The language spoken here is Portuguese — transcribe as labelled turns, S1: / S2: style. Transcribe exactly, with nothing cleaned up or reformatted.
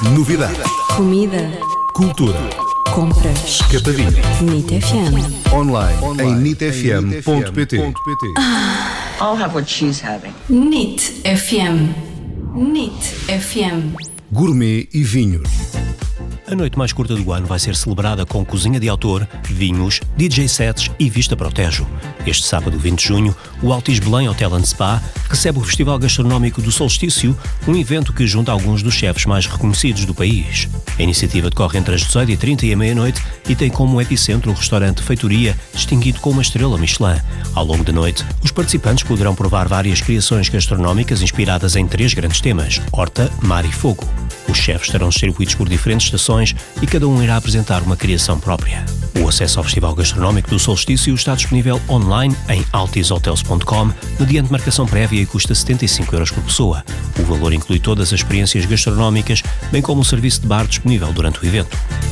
S1: Novidades.
S2: Comida.
S1: Cultura.
S2: Compras.
S1: Capadinha.
S2: Nit F M.
S1: Online, Online. em nit f m ponto p t.
S3: I'll have what she's having.
S2: Nit F M. Nit F M.
S1: Gourmet e vinhos.
S4: A noite mais curta do ano vai ser celebrada com cozinha de autor, vinhos, D J sets e vista para o Tejo. Este sábado, vinte de junho, o Altis Belém Hotel and Spa recebe o Festival Gastronómico do Solstício, um evento que junta alguns dos chefes mais reconhecidos do país. A iniciativa decorre entre as dezoito e trinta e a meia-noite e tem como epicentro o restaurante Feitoria, distinguido com uma estrela Michelin. Ao longo da noite, os participantes poderão provar várias criações gastronómicas inspiradas em três grandes temas: horta, mar e fogo. Os chefes estarão distribuídos por diferentes estações e cada um irá apresentar uma criação própria. O acesso ao Festival Gastronómico do Solstício está disponível online em altis hotels ponto com, mediante marcação prévia e custa setenta e cinco euros por pessoa. O valor inclui todas as experiências gastronómicas, bem como o serviço de bar disponível durante o evento.